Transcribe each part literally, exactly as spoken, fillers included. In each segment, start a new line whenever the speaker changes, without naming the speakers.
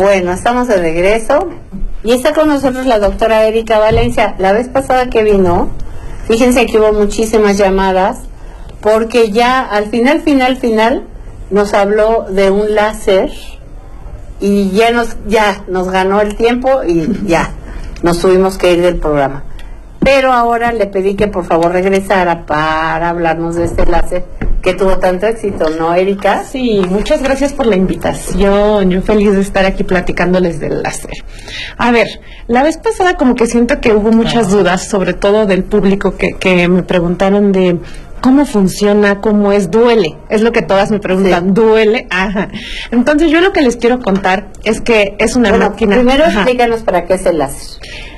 Bueno, estamos de regreso y está con nosotros la doctora Erika Valencia. La vez pasada que vino, fíjense que hubo muchísimas llamadas porque ya al final, final, final nos habló de un láser y ya nos, ya nos ganó el tiempo y ya nos tuvimos que ir del programa. Pero ahora le pedí que por favor regresara para hablarnos de este láser que tuvo tanto éxito, ¿no, Erika?
Sí, muchas gracias por la invitación. Yo feliz de estar aquí platicándoles del láser. A ver, la vez pasada como que siento que hubo muchas dudas, sobre todo del público que, que me preguntaron de cómo funciona, cómo es, duele. Es lo que todas me preguntan, sí. ¿Duele? Ajá. Entonces yo lo que les quiero contar es que es una
bueno,
máquina.
Primero ajá. explícanos para qué es el láser.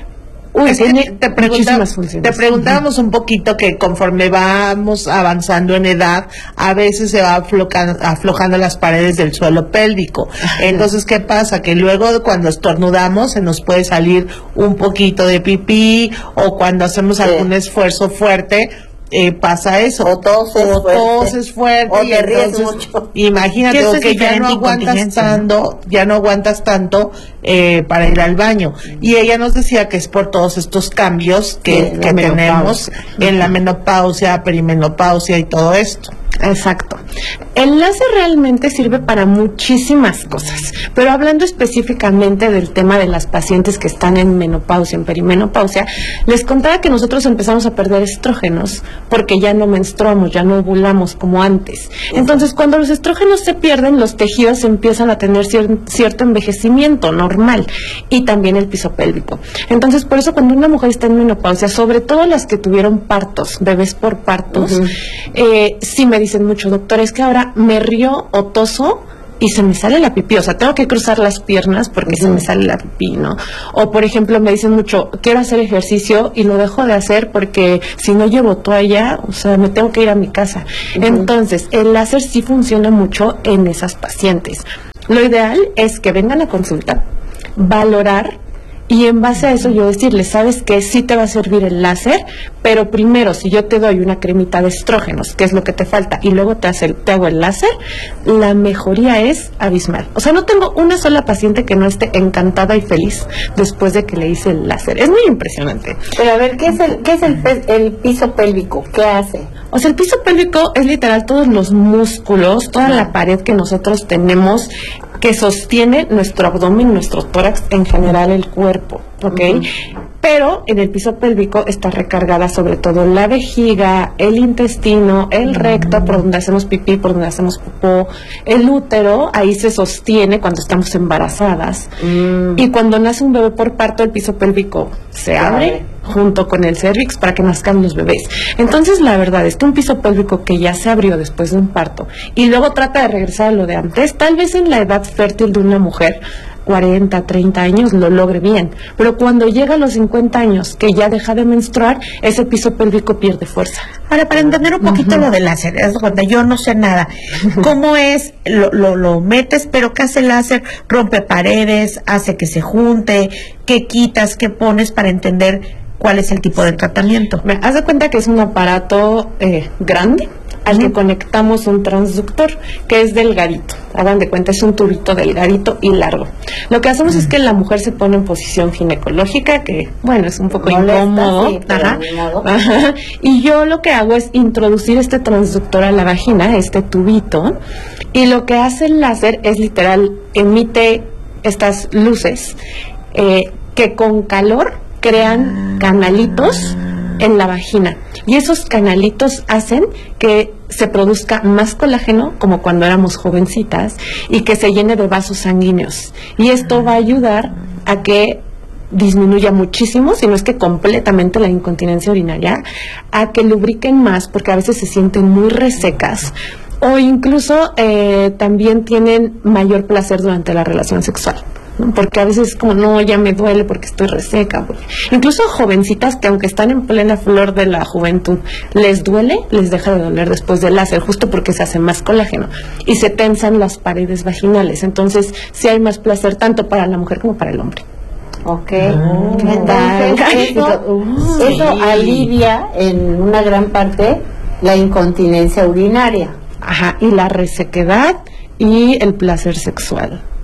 Uy,
es
tiene
que te,
pregunta, funciones.
te preguntábamos un poquito que conforme vamos avanzando en edad, a veces se va aflojando, aflojando las paredes del suelo pélvico. Entonces, ¿qué pasa? Que luego cuando estornudamos se nos puede salir un poquito de pipí, o cuando hacemos sí. algún esfuerzo fuerte, Eh, pasa eso,
o toses
o
fuerte,
toses fuerte
o
y
te ríes
entonces,
mucho.
Imagínate o que ya no aguantas tanto, ya no aguantas tanto eh, para ir al baño. Y ella nos decía que es por todos estos cambios que, sí, que tenemos en la menopausia, perimenopausia y todo esto.
Exacto. El láser realmente sirve para muchísimas cosas, pero hablando específicamente del tema de las pacientes que están en menopausia, en perimenopausia, les contaba que nosotros empezamos a perder estrógenos porque ya no menstruamos, ya no ovulamos como antes. Entonces, cuando los estrógenos se pierden, los tejidos empiezan a tener cier- cierto envejecimiento normal y también el piso pélvico. Entonces, por eso cuando una mujer está en menopausia, sobre todo las que tuvieron partos, bebés por partos, uh-huh. eh, sí me dicen mucho, doctor, es que ahora me río o toso y se me sale la pipí, o sea, tengo que cruzar las piernas porque uh-huh. se me sale la pipí, ¿no? O, por ejemplo, me dicen mucho, quiero hacer ejercicio y lo dejo de hacer porque si no llevo toalla, o sea, me tengo que ir a mi casa. Uh-huh. Entonces, el láser sí funciona mucho en esas pacientes. Lo ideal es que vengan a consulta, valorar, y en base a eso yo decirles, ¿sabes qué? Sí te va a servir el láser, pero primero, si yo te doy una cremita de estrógenos, que es lo que te falta, y luego te, hace, te hago el láser, la mejoría es abismal. O sea, no tengo una sola paciente que no esté encantada y feliz después de que le hice el láser. Es muy impresionante.
Pero a ver, ¿qué es el, qué es el, el piso pélvico? ¿Qué hace?
O sea, el piso pélvico es literal todos los músculos, toda la pared que nosotros tenemos que sostiene nuestro abdomen, nuestro tórax, en general el cuerpo, ¿ok? Uh-huh. Pero en el piso pélvico está recargada sobre todo la vejiga, el intestino, el recto, uh-huh. por donde hacemos pipí, por donde hacemos popó, el útero, ahí se sostiene cuando estamos embarazadas. Uh-huh. Y cuando nace un bebé por parto, el piso pélvico se abre junto con el cervix para que nazcan los bebés. Entonces, la verdad es que un piso pélvico que ya se abrió después de un parto y luego trata de regresar a lo de antes, tal vez en la edad fértil de una mujer, cuarenta, treinta años, lo logre bien, pero cuando llega a los cincuenta años, que ya deja de menstruar, ese piso pélvico pierde fuerza.
Ahora, para entender un poquito uh-huh. lo del láser, es cuando yo no sé nada, ¿cómo es? Lo, lo, lo metes, pero ¿qué hace el láser? Rompe paredes, hace que se junte, ¿qué quitas, qué pones para entender cuál es el tipo de tratamiento?
Me haz de cuenta que es un aparato eh, grande, al que conectamos un transductor que es delgadito. Hagan de cuenta, es un tubito delgadito y largo. Lo que hacemos mm. es que la mujer se pone en posición ginecológica, que bueno, es un poco molesta, incómodo. Sí, Ajá. Ajá. Y yo lo que hago es introducir este transductor a la vagina, este tubito, y lo que hace el láser es literal, emite estas luces eh, que con calor crean canalitos en la vagina, y esos canalitos hacen que se produzca más colágeno, como cuando éramos jovencitas, y que se llene de vasos sanguíneos, y esto va a ayudar a que disminuya muchísimo, si no es que completamente, la incontinencia urinaria, a que lubriquen más, porque a veces se sienten muy resecas, o incluso eh, también tienen mayor placer durante la relación sexual, ¿no? Porque a veces es como, no, ya me duele porque estoy reseca. Porque... Incluso jovencitas que aunque están en plena flor de la juventud, les duele, les deja de doler después del láser, justo porque se hace más colágeno y se tensan las paredes vaginales. Entonces, sí hay más placer tanto para la mujer como para el hombre.
Ok, oh, entonces eso, uh, eso sí. alivia en una gran parte la incontinencia urinaria.
Ajá, y la resequedad y el placer sexual, todo.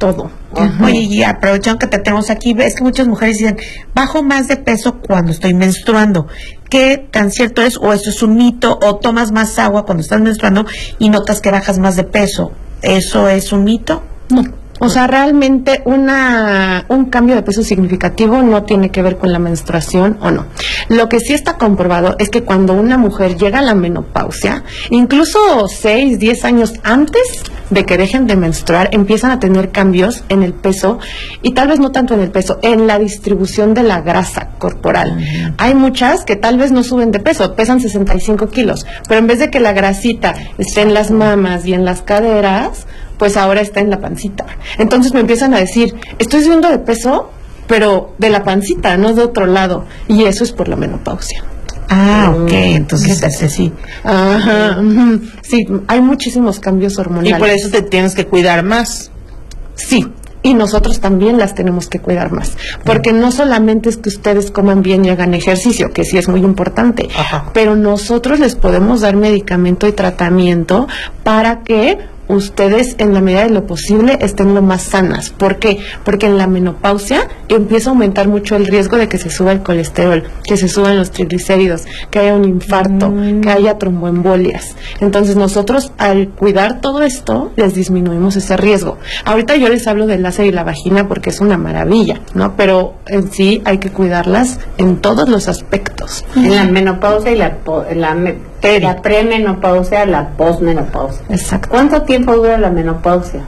Uh-huh. Oye, y aprovechando que te tenemos aquí, es que muchas mujeres dicen, bajo más de peso cuando estoy menstruando. ¿Qué tan cierto es? ¿O eso es un mito? ¿O tomas más agua cuando estás menstruando y notas que bajas más de peso? ¿Eso es un mito?
No. O sea, realmente una un cambio de peso significativo no tiene que ver con la menstruación o no. Lo que sí está comprobado es que cuando una mujer llega a la menopausia, incluso seis, diez años antes de que dejen de menstruar, empiezan a tener cambios en el peso, y tal vez no tanto en el peso, en la distribución de la grasa corporal. Uh-huh. Hay muchas que tal vez no suben de peso, pesan sesenta y cinco kilos, pero en vez de que la grasita esté en las mamas y en las caderas, pues ahora está en la pancita. Entonces me empiezan a decir, estoy subiendo de peso, pero de la pancita, no de otro lado. Y eso es por la menopausia.
Ah, ok, entonces ese sí.
Ajá, uh-huh. Sí, hay muchísimos cambios hormonales.
Y por eso te tienes que cuidar más.
Sí, y nosotros también las tenemos que cuidar más. Porque no solamente es que ustedes coman bien y hagan ejercicio, que sí es muy importante, ajá, pero nosotros les podemos dar medicamento y tratamiento para que ustedes en la medida de lo posible estén lo más sanas. ¿Por qué? Porque en la menopausia empieza a aumentar mucho el riesgo de que se suba el colesterol, que se suban los triglicéridos, que haya un infarto, mm. que haya tromboembolias. Entonces nosotros al cuidar todo esto les disminuimos ese riesgo. Ahorita yo les hablo del láser y la vagina porque es una maravilla, ¿no? Pero en sí hay que cuidarlas en todos los aspectos.
En la menopausia y la, la, la premenopausia, la posmenopausia.
Exacto.
¿Cuánto tiempo dura la menopausia?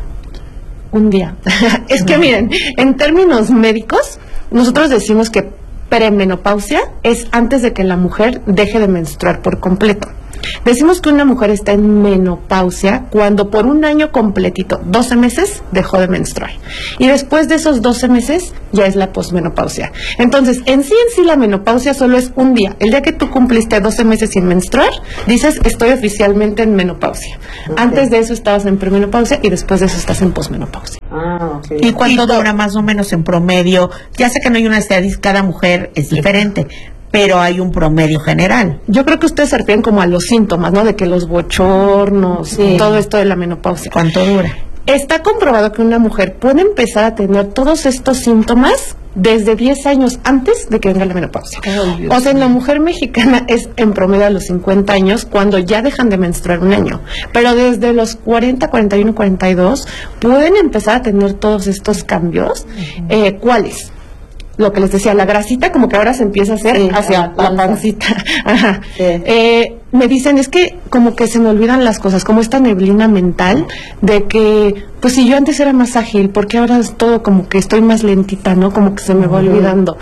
Un día. Es que miren, en términos médicos, nosotros decimos que premenopausia es antes de que la mujer deje de menstruar por completo. Decimos que una mujer está en menopausia cuando por un año completito, doce meses, dejó de menstruar. Y después de esos doce meses ya es la posmenopausia. Entonces, en sí en sí la menopausia solo es un día. El día que tú cumpliste doce meses sin menstruar, dices, estoy oficialmente en menopausia. Okay. Antes de eso estabas en premenopausia y después de eso estás en posmenopausia.
Ah, okay.
¿Y cuánto dura más o menos en promedio? Ya sé que no hay una estadística, cada mujer es diferente, pero hay un promedio general.
Yo creo que ustedes se refieren como a los síntomas, ¿no? De que los bochornos, sí, todo esto de la menopausia.
¿Cuánto dura?
Está comprobado que una mujer puede empezar a tener todos estos síntomas desde diez años antes de que venga la menopausia. Oh, o sea, en la mujer mexicana es en promedio a los cincuenta años cuando ya dejan de menstruar un año. Pero desde los cuarenta, cuarenta y uno, cuarenta y dos pueden empezar a tener todos estos cambios. Uh-huh. eh, ¿Cuáles? Lo que les decía, la grasita como que ahora se empieza a hacer sí, hacia la pancita. Ajá. Sí. Eh, me dicen, es que como que se me olvidan las cosas, como esta neblina mental de que, pues si yo antes era más ágil, porque ahora es todo como que estoy más lentita, ¿no? Como que se me va uh-huh. olvidando.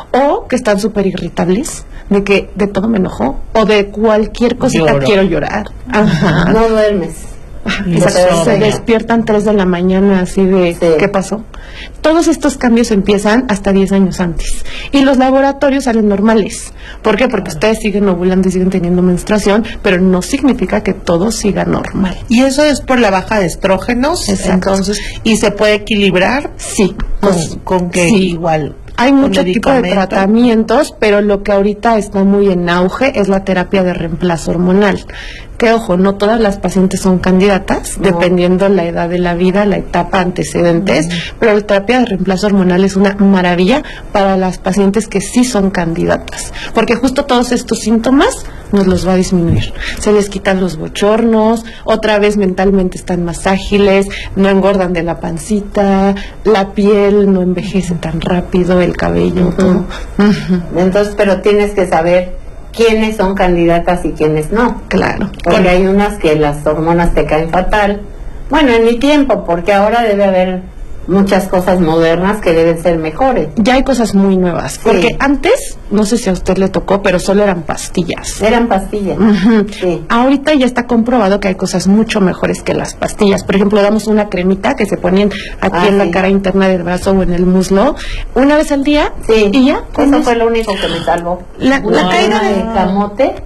O que están súper irritables, de que de todo me enojo, o de cualquier cosita Lloro. quiero llorar.
Ajá. No duermes.
Exacto, se despiertan tres de la mañana así de sí. ¿qué pasó? Todos estos cambios empiezan hasta diez años antes y los laboratorios salen normales. ¿Por qué? Porque ustedes siguen ovulando y siguen teniendo menstruación, pero no significa que todo siga normal.
¿Y eso es por la baja de estrógenos?
Exacto.
Entonces, ¿y se puede equilibrar?
Sí.
Con, con que
sí.
igual...
Hay muchos tipos de tratamientos, pero lo que ahorita está muy en auge es la terapia de reemplazo hormonal. Que, ojo, no todas las pacientes son candidatas, no. dependiendo la edad de la vida, la etapa, antecedentes, uh-huh. pero la terapia de reemplazo hormonal es una maravilla para las pacientes que sí son candidatas, porque justo todos estos síntomas nos los va a disminuir. Se les quitan los bochornos, otra vez mentalmente están más ágiles, no engordan de la pancita, la piel no envejece tan rápido, el cabello, uh-huh. todo.
Uh-huh. Entonces, pero tienes que saber quiénes son candidatas y quiénes no.
Claro.
Porque claro. hay unas que las hormonas te caen fatal. Bueno, en mi tiempo, porque ahora debe haber muchas cosas modernas que deben ser mejores.
Ya hay cosas muy nuevas, sí. porque antes, no sé si a usted le tocó, pero solo eran pastillas.
Eran pastillas.
Uh-huh.
Sí.
Ahorita ya está comprobado que hay cosas mucho mejores que las pastillas. Por ejemplo, damos una cremita que se ponían aquí ah, en la sí. cara interna del brazo o en el muslo, una vez al día,
sí.
y ya.
Eso fue lo único que me salvó.
La,
una
la
caída de camote.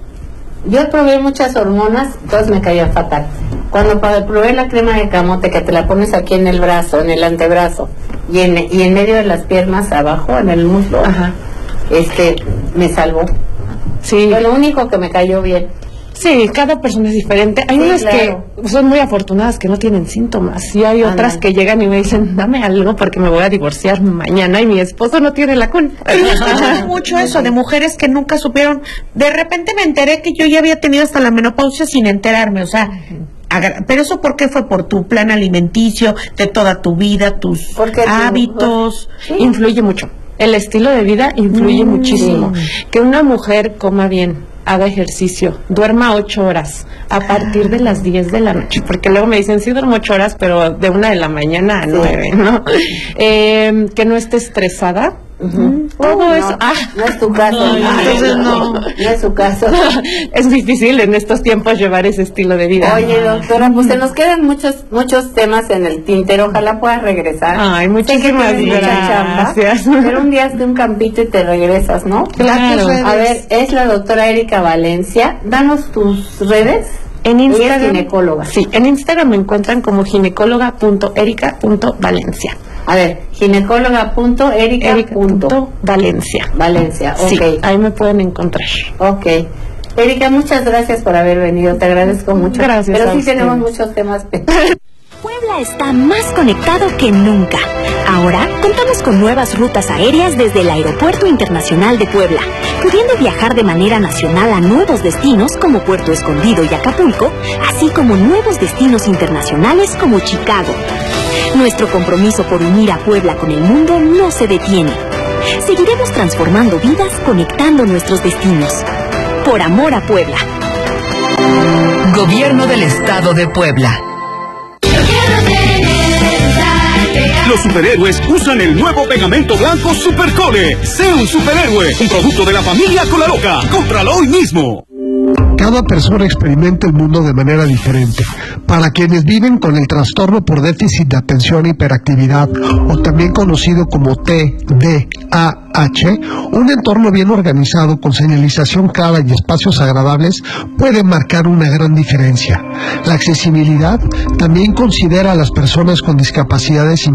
Yo probé muchas hormonas, todas me caían fatal. Cuando probé la crema de camote, que te la pones aquí en el brazo, en el antebrazo, y en, y en medio de las piernas, abajo, en el muslo,
ajá.
este, me salvó.
Sí.
Fue lo único que me cayó bien.
Sí, cada persona es diferente. Hay
Sí,
unas
claro.
que son muy afortunadas que no tienen síntomas y hay otras
Ándale.
que llegan y me dicen, dame algo porque me voy a divorciar mañana y mi esposo no tiene la culpa.
Yo he escuchado mucho eso de mujeres que nunca supieron. De repente me enteré que yo ya había tenido hasta la menopausia sin enterarme, o sea, agra- pero eso ¿por qué fue? Por tu plan alimenticio, de toda tu vida, tus
Porque tu-
hábitos.
Sí.
Influye mucho. El estilo de vida influye
Mm,
muchísimo. Que una mujer coma bien, haga ejercicio, duerma ocho horas a partir de las diez de la noche, porque luego me dicen, sí duermo ocho horas, pero de una de la mañana a
Sí.
nueve, ¿no? Eh, que no esté estresada.
Ujú.
Todo
No,
eso. Ah,
no es tu caso.
No,
no,
entonces no.
No es su caso.
es difícil en estos tiempos llevar ese estilo de vida.
Oye, doctora, pues se nos quedan muchos muchos temas en el tintero. Ojalá puedas regresar.
Ay,
Sé que
muchísimas
tienes mucha chamba,
gracias.
pero un día hazte un campito y te regresas, ¿no?
Claro.
A ver, es la doctora Erika Valencia. Danos tus redes.
En
Ella es
Instagram,
ginecóloga.
Sí, en Instagram me encuentran como ginecóloga punto erica punto valencia.
A ver, ginecóloga punto erica punto
Valencia.
Valencia. Ok.
Sí, ahí me pueden encontrar.
Ok. Erika, muchas gracias por haber venido. Te agradezco mucho.
Gracias
Pero
a
sí
ustedes.
tenemos muchos temas.
Puebla está más conectado que nunca. Ahora contamos con nuevas rutas aéreas desde el Aeropuerto Internacional de Puebla, pudiendo viajar de manera nacional a nuevos destinos como Puerto Escondido y Acapulco, así como nuevos destinos internacionales como Chicago. Nuestro compromiso por unir a Puebla con el mundo no se detiene. Seguiremos transformando vidas conectando nuestros destinos. Por amor a Puebla.
Gobierno del Estado de Puebla.
Los superhéroes usan el nuevo pegamento blanco Supercole. Sé un superhéroe, un producto de la familia Colaroca. Cómpralo hoy mismo.
Cada persona experimenta el mundo de manera diferente. Para quienes viven con el trastorno por déficit de atención e hiperactividad, o también conocido como T D A H, un entorno bien organizado con señalización clara y espacios agradables puede marcar una gran diferencia. La accesibilidad también considera a las personas con discapacidades